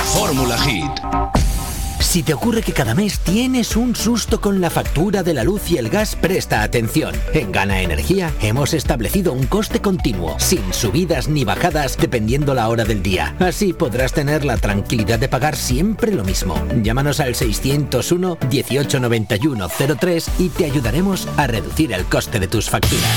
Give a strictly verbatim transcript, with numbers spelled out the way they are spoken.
Fórmula Hit. Si te ocurre que cada mes tienes un susto con la factura de la luz y el gas, presta atención. En Gana Energía hemos establecido un coste continuo, sin subidas ni bajadas dependiendo la hora del día. Así podrás tener la tranquilidad de pagar siempre lo mismo. Llámanos al seiscientos uno, dieciocho noventa y uno cero tres y te ayudaremos a reducir el coste de tus facturas.